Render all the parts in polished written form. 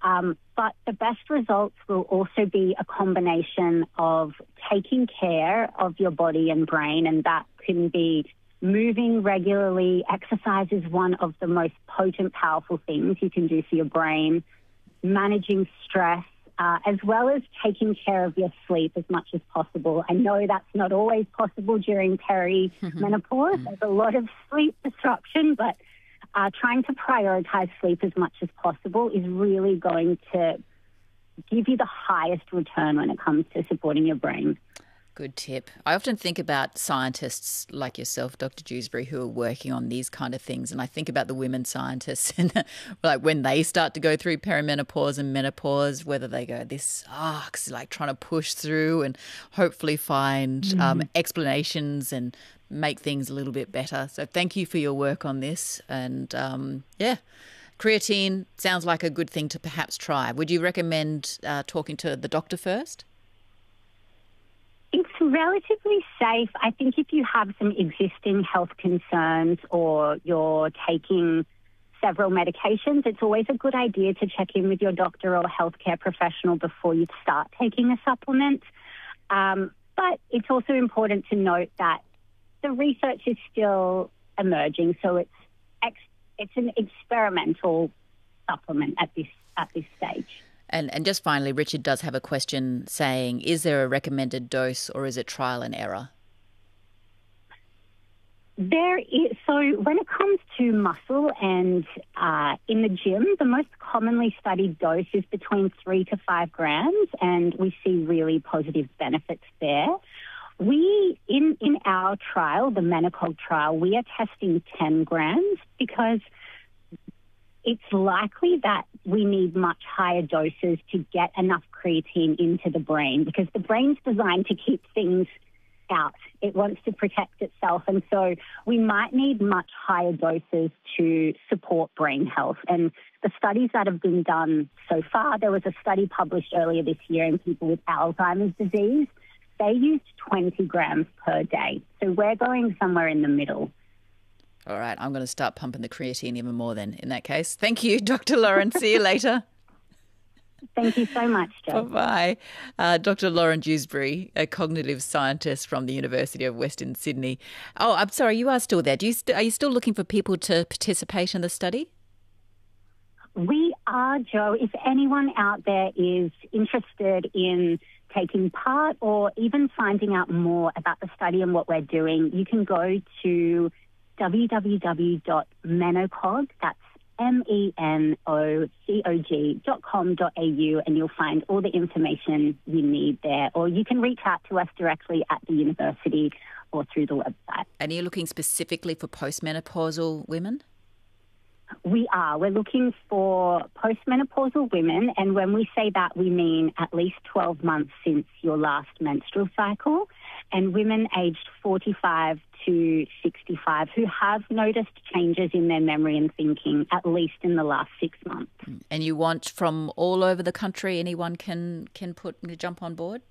But the best results will also be a combination of taking care of your body and brain, and that can be moving regularly. Exercise is one of the most potent, powerful things you can do for your brain. Managing stress, as well as taking care of your sleep as much as possible. I know that's not always possible during perimenopause. There's a lot of sleep disruption, but trying to prioritize sleep as much as possible is really going to give you the highest return when it comes to supporting your brain. Good tip. I often think about scientists like yourself, Dr. Dewsbury, who are working on these kind of things. And I think about the women scientists and like when they start to go through perimenopause and menopause, whether they go, this sucks, like trying to push through and hopefully find explanations and make things a little bit better. So thank you for your work on this. And creatine sounds like a good thing to perhaps try. Would you recommend talking to the doctor first? It's relatively safe. I think if you have some existing health concerns or you're taking several medications, it's always a good idea to check in with your doctor or healthcare professional before you start taking a supplement. But it's also important to note that the research is still emerging, so it's an experimental supplement at this stage. And just finally, Richard does have a question saying, is there a recommended dose or is it trial and error? There is. So when it comes to muscle and in the gym, the most commonly studied dose is between 3 to 5 grams, and we see really positive benefits there. We, in our trial, the MENOCOG trial, we are testing 10 grams because it's likely that we need much higher doses to get enough creatine into the brain because the brain's designed to keep things out. It wants to protect itself. And so we might need much higher doses to support brain health. And the studies that have been done so far, there was a study published earlier this year in people with Alzheimer's disease. They used 20 grams per day. So we're going somewhere in the middle. All right, I'm going to start pumping the creatine even more then in that case. Thank you, Dr. Lauren. See you later. Thank you so much, Jo. Bye-bye. Dr. Lauren Dewsbury, a cognitive scientist from the University of Western Sydney. Oh, I'm sorry, you are still there. Are you still looking for people to participate in the study? We are, Jo. If anyone out there is interested in taking part or even finding out more about the study and what we're doing, you can go to www.menocog, that's menocog.com.au, and you'll find all the information you need there. Or you can reach out to us directly at the university or through the website. And are you looking specifically for postmenopausal women? We are. We're looking for postmenopausal women, and when we say that, we mean at least 12 months since your last menstrual cycle, and women aged 45 to 65 who have noticed changes in their memory and thinking at least in the last 6 months. And you want from all over the country, anyone can jump on board?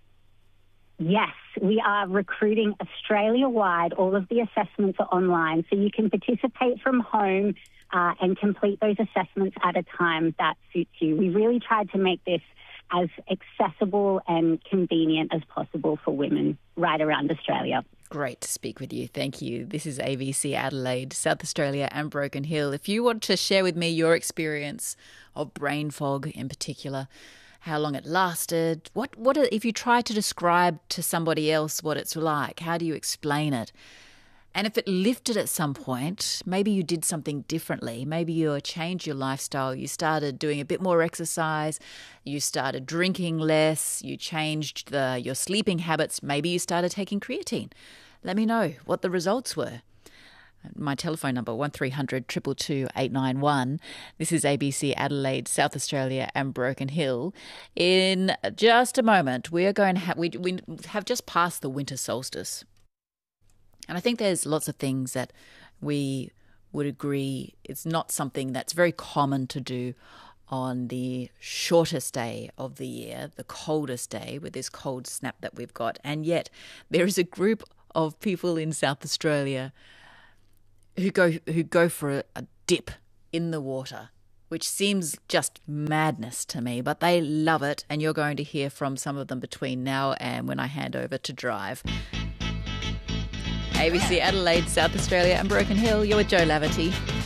Yes, we are recruiting Australia-wide. All of the assessments are online, so you can participate from home and complete those assessments at a time that suits you. We really tried to make this as accessible and convenient as possible for women right around Australia. Great to speak with you. Thank you. This is ABC Adelaide, South Australia and Broken Hill. If you want to share with me your experience of brain fog in particular, how long it lasted, what if you try to describe to somebody else what it's like, how do you explain it? And if it lifted at some point, maybe you did something differently. Maybe you changed your lifestyle. You started doing a bit more exercise. You started drinking less. You changed your sleeping habits. Maybe you started taking creatine. Let me know what the results were. My telephone number, 1300 222 891. This is ABC Adelaide, South Australia and Broken Hill. In just a moment, we are going to we have just passed the winter solstice. And I think there's lots of things that we would agree it's not something that's very common to do on the shortest day of the year, the coldest day with this cold snap that we've got. And yet there is a group of people in South Australia who go for a dip in the water which seems just madness to me, but they love it, and you're going to hear from some of them between now and when I hand over to drive. ABC Adelaide, South Australia and Broken Hill, you're with Jo Laverty.